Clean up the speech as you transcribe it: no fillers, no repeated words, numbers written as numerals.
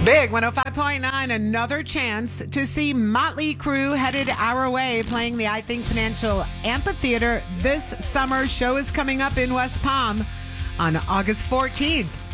Big 105.9, another chance to see Motley Crue headed our way playing the I Think Financial Amphitheater this summer. Show is coming up in West Palm on August 14th.